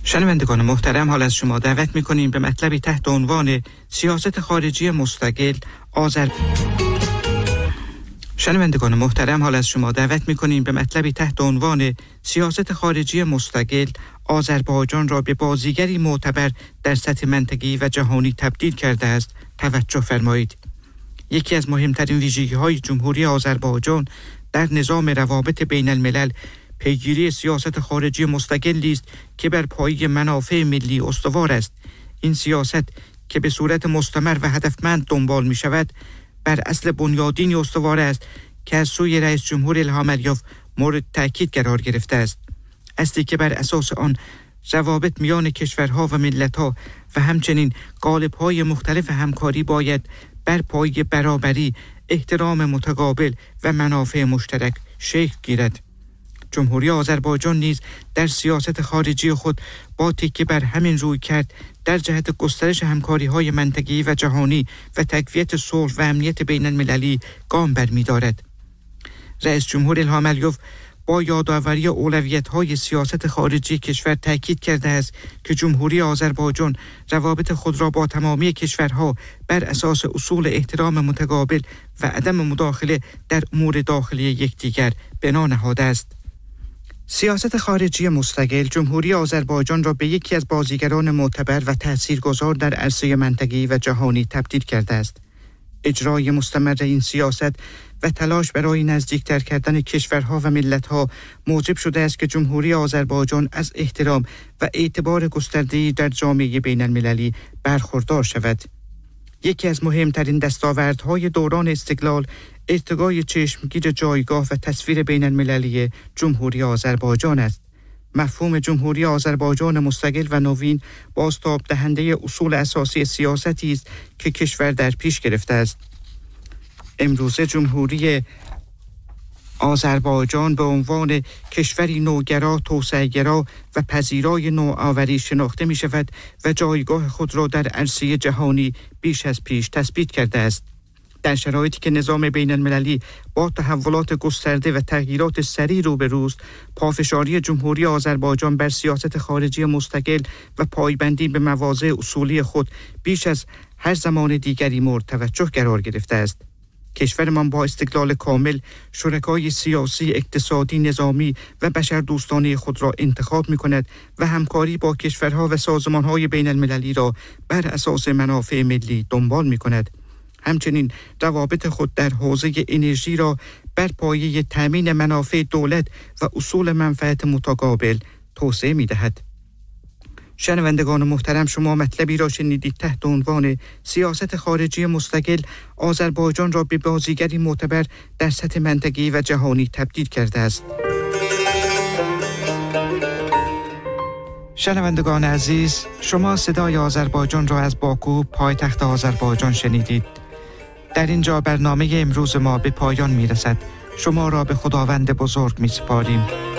شنوندگان محترم، حال از شما دعوت می‌کنیم به مطلبی تحت عنوان سیاست خارجی مستقل شنوندگان محترم، حال از شما دعوت می‌کنیم به مطلبی تحت عنوان سیاست خارجی مستقل آذربایجان را به بازیگری معتبر در سطح منطقه‌ای و جهانی تبدیل کرده است. توجه فرمایید. یکی از مهمترین ویژگی‌های جمهوری آذربایجان در نظام روابط بین الملل پیگیری سیاست خارجی مستقلی است که بر پایه منافع ملی استوار است. این سیاست که به صورت مستمر و هدفمند دنبال می شود بر اصل بنیادینی استوار است که از سوی رئیس جمهور الهام علیوف مورد تأکید قرار گرفته است. اصلی که بر اساس آن روابط میان کشورها و ملت‌ها و همچنین قالب‌های مختلف همکاری باید بر پایه برابری، احترام متقابل و منافع مشترک شکل گیرد. جمهوری آذربایجان نیز در سیاست خارجی خود با تکیه بر همین رویکرد در جهت گسترش همکاری‌های منطقه‌ای و جهانی و تقویت صلح و امنیت بین المللی گام برمی‌دارد. رئیس جمهور الهام علیوف با یادآوری اولویت‌های سیاست خارجی کشور تاکید کرده است که جمهوری آذربایجان روابط خود را با تمامی کشورها بر اساس اصول احترام متقابل و عدم مداخله در امور داخلی یکدیگر بنا نهاده است. سیاست خارجی مستقل جمهوری آذربایجان را به یکی از بازیگران معتبر و تاثیرگذار در عرصه منطقه‌ای و جهانی تبدیل کرده است. اجرای مستمر این سیاست و تلاش برای نزدیکتر کردن کشورها و ملت‌ها موجب شده است که جمهوری آذربایجان از احترام و اعتبار گسترده‌ای در جامعه بین المللی برخوردار شود. یکی از مهمترین دستاوردهای دوران استقلال ارتقای چشمگیر جایگاه و تصویر بین المللی جمهوری آذربایجان است. مفهوم جمهوری آذربایجان مستقل و نوین بازتاب دهنده اصول اساسی سیاستی است که کشور در پیش گرفته است. امروزه جمهوری آذربایجان به عنوان کشوری نوگرا، توسعه‌گرا و پذیرای نوآوری شناخته می شود و جایگاه خود را در عرصه جهانی بیش از پیش تثبیت کرده است. در شرایطی که نظام بین المللی با تحولات گسترده و تغییرات سریع روبروست، پافشاری جمهوری آذربایجان بر سیاست خارجی مستقل و پایبندی به مواضع اصولی خود بیش از هر زمان دیگری مورد توجه قرار گرفته است. کشورمان با استقلال کامل شرکای سیاسی، اقتصادی، نظامی و بشردوستانه خود را انتخاب می‌کند و همکاری با کشورها و سازمان‌های بین المللی را بر اساس منافع ملی دنبال می‌کند. همچنین روابط خود در حوزه انرژی را بر پایه تامین منافع دولت و اصول منفعت متقابل توسعه می‌دهد. شنوندگان محترم، شما مطلبی را شنیدید تحت عنوان سیاست خارجی مستقل آذربایجان را به بازیگری معتبر در سطح منطقه‌ای و جهانی تبدیل کرده است. شنوندگان عزیز، شما صدای آذربایجان را از باکو، پایتخت آذربایجان شنیدید. در اینجا برنامه امروز ما به پایان میرسد. شما را به خداوند بزرگ میسپاریم.